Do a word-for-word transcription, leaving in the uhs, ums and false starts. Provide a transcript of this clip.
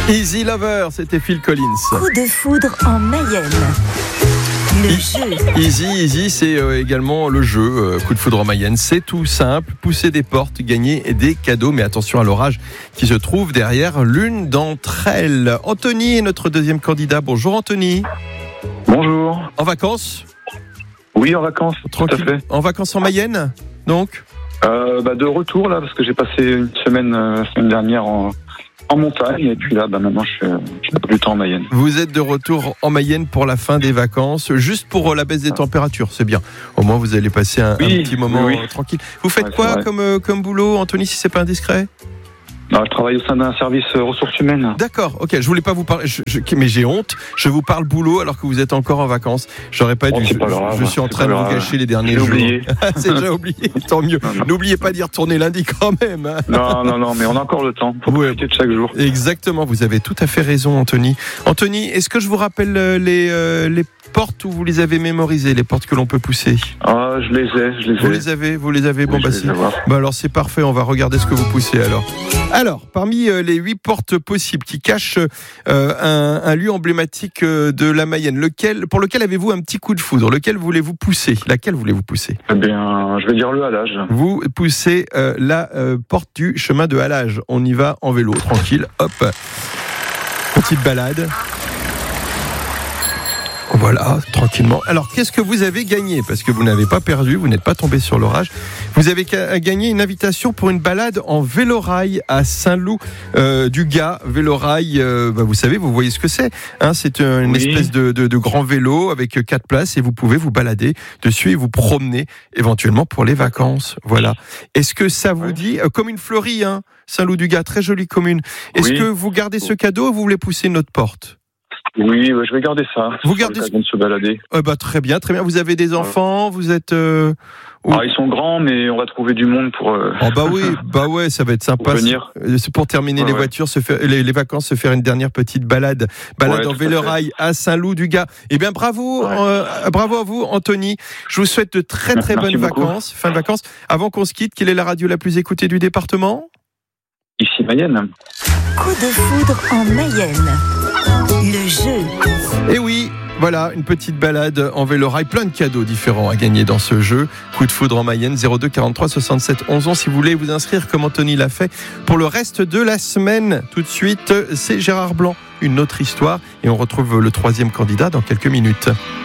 Easy Lover, c'était Phil Collins. Coup de foudre en Mayenne. Le jeu. Easy, easy, c'est euh, également le jeu. Euh, coup de foudre en Mayenne, c'est tout simple. Pousser des portes, gagner des cadeaux. Mais attention à l'orage qui se trouve derrière l'une d'entre elles. Anthony est notre deuxième candidat. Bonjour Anthony. Bonjour. En vacances ? Oui, en vacances, Tranquille. tout à fait. En vacances en Mayenne, donc ? Euh, bah, de retour, là, parce que j'ai passé une semaine, euh, semaine dernière en, en montagne, et puis là, bah, maintenant, je suis, je suis plus du temps en Mayenne. Vous êtes de retour en Mayenne pour la fin des vacances, juste pour la baisse des températures, c'est bien. Au moins, vous allez passer un, Oui, un petit moment oui, oui. euh, tranquille. Vous faites Ouais, c'est quoi vrai. comme, euh, comme boulot, Anthony, si c'est pas indiscret ? Non, je travaille au sein d'un service euh, ressources humaines. D'accord, ok, je voulais pas vous parler, je, je, mais j'ai honte, je vous parle boulot alors que vous êtes encore en vacances. J'aurais pas Oh, dû, c'est je, pas grave, je suis en c'est train pas de vous grave. gâcher les derniers J'ai jours. oublié. C'est déjà oublié, tant mieux. Non, non. N'oubliez pas d'y retourner lundi quand même. hein. Non, non, non, mais on a encore le temps. Faut Ouais. profiter de chaque jour. Exactement, vous avez tout à fait raison, Anthony. Anthony, est-ce que je vous rappelle euh, les, euh, les portes où vous les avez mémorisées, les portes que l'on peut pousser ? Ah, je les ai, je les ai. Vous les avez, vous les avez. Bon, Oui, bah, je les c'est- ai, voilà. bah alors c'est parfait. On va regarder ce que vous poussez alors. Alors, parmi euh, les huit portes possibles qui cachent euh, un, un lieu emblématique euh, de la Mayenne, lequel, pour lequel avez-vous un petit coup de foudre ? Lequel voulez-vous pousser ? Laquelle voulez-vous pousser ? Eh bien, je vais dire le halage. Vous poussez euh, la euh, porte du chemin de halage. On y va en vélo, tranquille. Hop, petite balade. Voilà, tranquillement. Alors, qu'est-ce que vous avez gagné ? Parce que vous n'avez pas perdu, vous n'êtes pas tombé sur l'orage. Vous avez ca- gagné une invitation pour une balade en vélorail à Saint-Loup euh, du Gard. Vélorail, euh, bah, vous savez, vous voyez ce que c'est. Hein, c'est euh, une Oui. espèce de, de, de grand vélo avec euh, quatre places et vous pouvez vous balader dessus et vous promener éventuellement pour les vacances. Voilà. Est-ce que ça vous Ouais. dit euh, Commune fleurie, hein, Saint-Loup du Gard, très jolie commune. Est-ce Oui. que vous gardez ce cadeau ou vous voulez pousser une autre porte ? Oui, ouais, je vais garder ça. Vous C'est gardez l'occasion de se balader. Euh, bah, très bien, très bien. Vous avez des enfants, vous êtes... Euh... où- Ah, ils sont grands, mais on va trouver du monde pour, euh, Oh bah oui, bah ouais, ça va être sympa. pour venir. C'est- C'est pour terminer Ouais, les ouais. voitures, se faire, les, les vacances, se faire une dernière petite balade, balade Ouais, en tout à vélorail à Saint-Loup du Gard. Eh bien, bravo, Ouais. euh, bravo à vous, Anthony. Je vous souhaite de très très Merci bonnes beaucoup. vacances, fin de vacances. Avant qu'on se quitte, quelle est la radio la plus écoutée du département ? Ici, Mayenne. Coup de foudre en Mayenne. Le jeu. Eh oui, voilà, une petite balade en vélorail, plein de cadeaux différents à gagner dans ce jeu. Coup de foudre en Mayenne, zéro deux quarante-trois soixante-sept onze onze. Si vous voulez vous inscrire comme Anthony l'a fait pour le reste de la semaine. Tout de suite, c'est Gérard Blanc, une autre histoire. Et on retrouve le troisième candidat dans quelques minutes.